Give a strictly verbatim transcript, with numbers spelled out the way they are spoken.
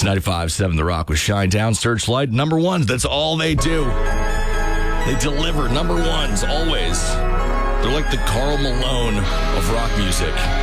It's ninety-five point seven The Rock with Shinedown, Searchlight, number ones. That's all they do. They deliver number ones, always. They're like the Karl Malone of rock music.